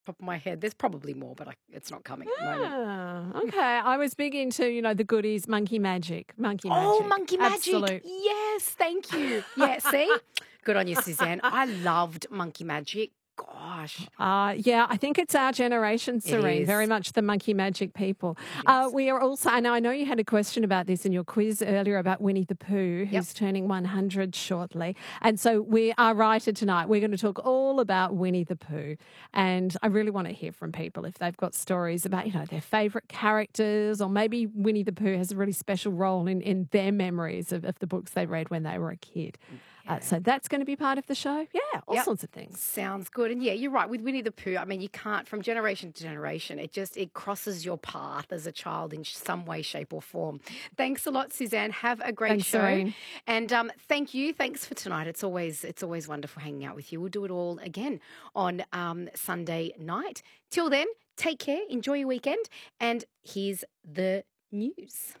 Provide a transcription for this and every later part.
top of my head. There's probably more, but it's not coming at the moment. Okay. I was big into, the goodies, Monkey Magic. Monkey Oh, Magic. Monkey Magic. Absolute. Yes, thank you. Yeah, see? Good on you, Suzanne. I loved Monkey Magic. Gosh, Yeah, I think it's our generation, it Serene, very is. much the Monkey Magic people. It is. We are also, and I know you had a question about this in your quiz earlier about Winnie the Pooh, Yep. who's turning 100 shortly. And so we are writer tonight. We're going to talk all about Winnie the Pooh. And I really want to hear from people if they've got stories about, their favourite characters, or maybe Winnie the Pooh has a really special role in their memories of the books they read when they were a kid. Yeah. So that's going to be part of the show. Yeah, all Yep. sorts of things. Sounds good. And yeah, you're right. With Winnie the Pooh, I mean, you can't, from generation to generation, it crosses your path as a child in some way, shape, or form. Thanks a lot, Suzanne. Have a great Thanks, show. Serene. And thank you. Thanks for tonight. It's always wonderful hanging out with you. We'll do it all again on Sunday night. Till then, take care, enjoy your weekend, and here's the news.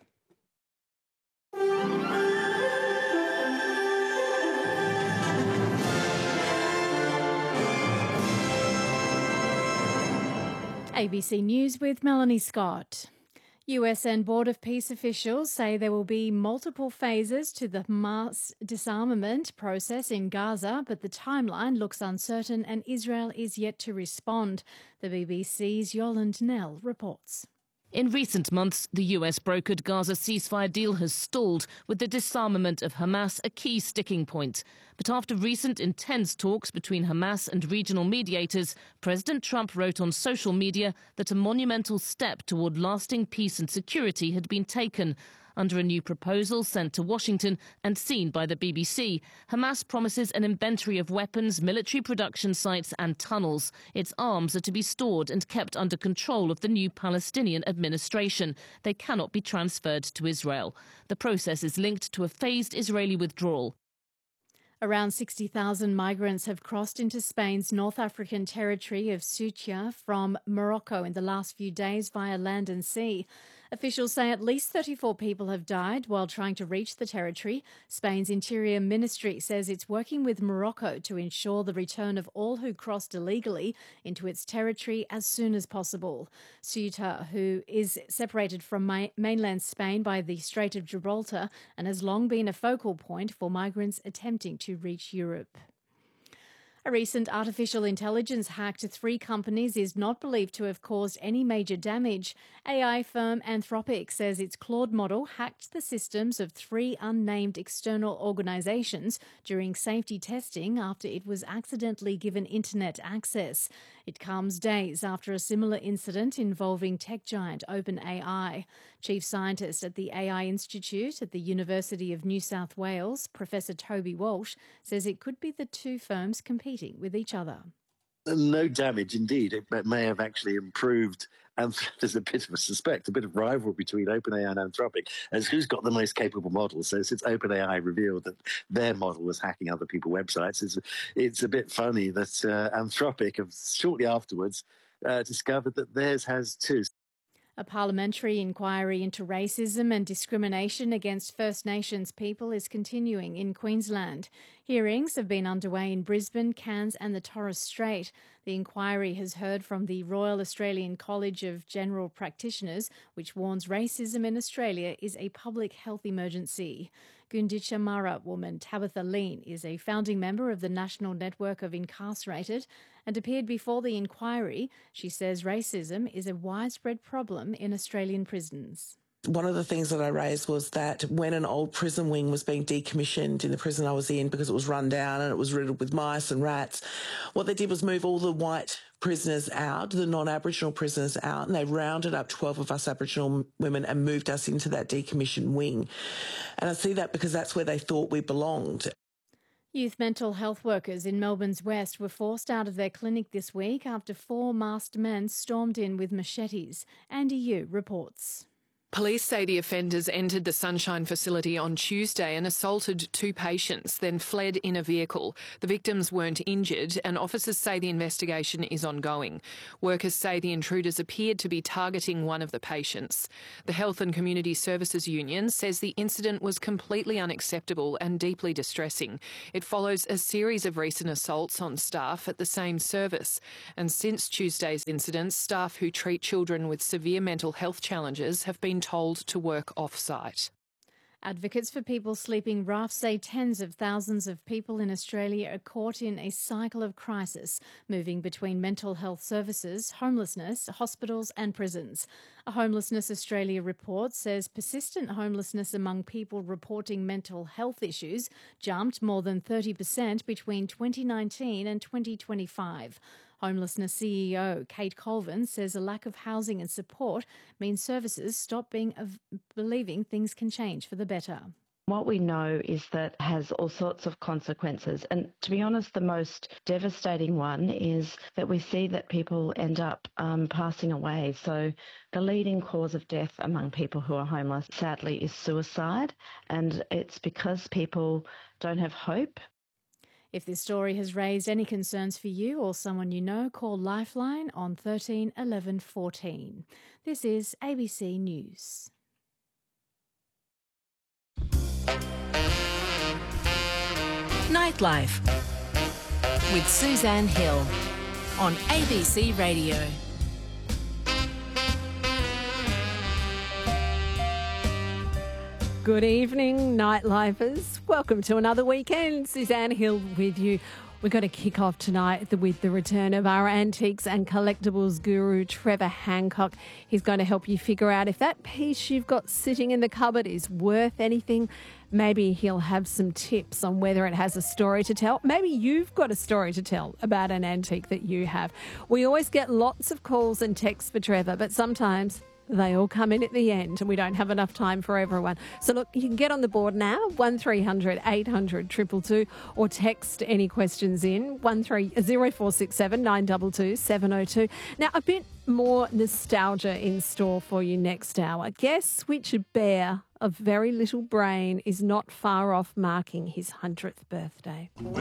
ABC News with Melanie Scott. US and Board of Peace officials say there will be multiple phases to the Hamas disarmament process in Gaza, but the timeline looks uncertain and Israel is yet to respond. The BBC's Yolande Knell reports. In recent months, the US brokered Gaza ceasefire deal has stalled, with the disarmament of Hamas a key sticking point. But after recent intense talks between Hamas and regional mediators, President Trump wrote on social media that a monumental step toward lasting peace and security had been taken. Under a new proposal sent to Washington and seen by the BBC, Hamas promises an inventory of weapons, military production sites and tunnels. Its arms are to be stored and kept under control of the new Palestinian administration. They cannot be transferred to Israel. The process is linked to a phased Israeli withdrawal. Around 60,000 migrants have crossed into Spain's North African territory of Ceuta from Morocco in the last few days via land and sea. Officials say at least 34 people have died while trying to reach the territory. Spain's Interior Ministry says it's working with Morocco to ensure the return of all who crossed illegally into its territory as soon as possible. Ceuta, who is separated from mainland Spain by the Strait of Gibraltar and has long been a focal point for migrants attempting to reach Europe. A recent artificial intelligence hack to 3 companies is not believed to have caused any major damage. AI firm Anthropic says its Claude model hacked the systems of 3 unnamed external organisations during safety testing after it was accidentally given internet access. It comes days after a similar incident involving tech giant OpenAI. Chief scientist at the AI Institute at the University of New South Wales, Professor Toby Walsh, says it could be the 2 firms competing with each other. No damage indeed. It may have actually improved. And there's a bit of a bit of rivalry between OpenAI and Anthropic as who's got the most capable model. So since OpenAI revealed that their model was hacking other people's websites, it's a bit funny that Anthropic have shortly afterwards discovered that theirs has too. A parliamentary inquiry into racism and discrimination against First Nations people is continuing in Queensland. Hearings have been underway in Brisbane, Cairns and the Torres Strait. The inquiry has heard from the Royal Australian College of General Practitioners, which warns racism in Australia is a public health emergency. Gunditja Mara woman Tabitha Lean is a founding member of the National Network of Incarcerated and appeared before the inquiry. She says racism is a widespread problem in Australian prisons. One of the things that I raised was that when an old prison wing was being decommissioned in the prison I was in because it was run down and it was riddled with mice and rats, what they did was move all the white prisoners out, the non-Aboriginal prisoners out, and they rounded up 12 of us Aboriginal women and moved us into that decommissioned wing. And I see that because that's where they thought we belonged. Youth mental health workers in Melbourne's West were forced out of their clinic this week after 4 masked men stormed in with machetes. Andy Yu reports. Police say the offenders entered the Sunshine facility on Tuesday and assaulted 2 patients, then fled in a vehicle. The victims weren't injured, and officers say the investigation is ongoing. Workers say the intruders appeared to be targeting one of the patients. The Health and Community Services Union says the incident was completely unacceptable and deeply distressing. It follows a series of recent assaults on staff at the same service. And since Tuesday's incident, staff who treat children with severe mental health challenges have been told to work off-site. Advocates for people sleeping rough say tens of thousands of people in Australia are caught in a cycle of crisis, moving between mental health services, homelessness, hospitals and prisons. A Homelessness Australia report says persistent homelessness among people reporting mental health issues jumped more than 30% between 2019 and 2025. Homelessness CEO Kate Colvin says a lack of housing and support means services stop believing things can change for the better. What we know is that it has all sorts of consequences. And to be honest, the most devastating one is that we see that people end up passing away. So the leading cause of death among people who are homeless, sadly, is suicide. And it's because people don't have hope. If this story has raised any concerns for you or someone you know, call Lifeline on 13 11 14. This is ABC News. Nightlife with Suzanne Hill on ABC Radio. Good evening, Nightlifers. Welcome to another weekend. Suzanne Hill with you. We're going to kick off tonight with the return of our antiques and collectibles guru, Trevor Hancock. He's going to help you figure out if that piece you've got sitting in the cupboard is worth anything. Maybe he'll have some tips on whether it has a story to tell. Maybe you've got a story to tell about an antique that you have. We always get lots of calls and texts for Trevor, but sometimes they all come in at the end and we don't have enough time for everyone. So look, you can get on the board now, 1300 800 222, or text any questions in, 0467 922 702. Now, a bit more nostalgia in store for you next hour. Guess which bear of very little brain is not far off marking his 100th birthday?